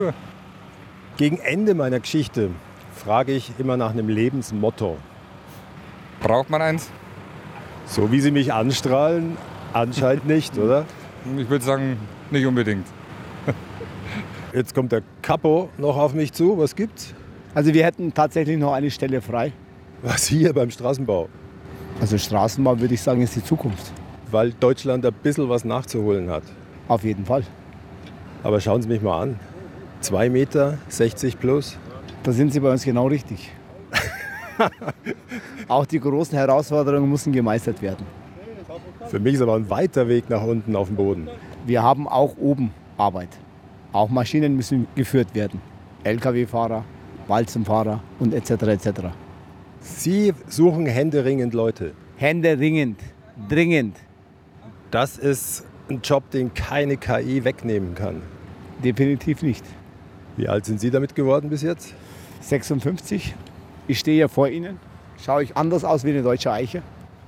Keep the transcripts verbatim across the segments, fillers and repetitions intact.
Gegen Ende meiner Geschichte frage ich immer nach einem Lebensmotto. Braucht man eins? So wie Sie mich anstrahlen, anscheinend nicht, oder? Ich würde sagen, nicht unbedingt. Jetzt kommt der Capo noch auf mich zu. Was gibt's? Also wir hätten tatsächlich noch eine Stelle frei. Was hier beim Straßenbau? Also Straßenbau würde ich sagen, ist die Zukunft. Weil Deutschland ein bisschen was nachzuholen hat. Auf jeden Fall. Aber schauen Sie mich mal an. Zwei Meter, sechzig plus. Da sind Sie bei uns genau richtig. Auch die großen Herausforderungen müssen gemeistert werden. Für mich ist aber ein weiter Weg nach unten auf dem Boden. Wir haben auch oben Arbeit. Auch Maschinen müssen geführt werden. L K W-Fahrer, Walzenfahrer und et cetera et cetera. Sie suchen händeringend Leute. Händeringend, dringend. Das ist ein Job, den keine K I wegnehmen kann. Definitiv nicht. Wie alt sind Sie damit geworden bis jetzt? sechsundfünfzig. Ich stehe hier vor Ihnen. Schaue ich anders aus wie eine deutsche Eiche?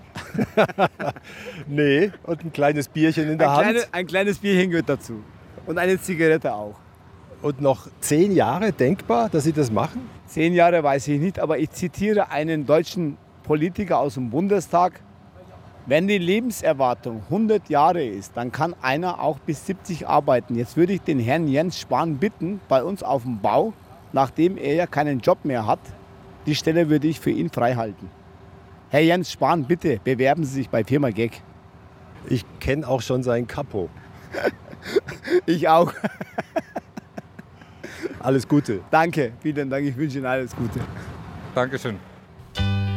Nee, und ein kleines Bierchen in der ein Hand. Kleine, ein kleines Bierchen gehört dazu. Und eine Zigarette auch. Und noch zehn Jahre denkbar, dass Sie das machen? Zehn Jahre weiß ich nicht, aber ich zitiere einen deutschen Politiker aus dem Bundestag. Wenn die Lebenserwartung hundert Jahre ist, dann kann einer auch bis siebzig arbeiten. Jetzt würde ich den Herrn Jens Spahn bitten, bei uns auf dem Bau, nachdem er ja keinen Job mehr hat, die Stelle würde ich für ihn frei halten. Herr Jens Spahn, bitte bewerben Sie sich bei Firma Gag. Ich kenne auch schon seinen Capo. Ich auch. Alles Gute. Danke, vielen Dank, ich wünsche Ihnen alles Gute. Dankeschön.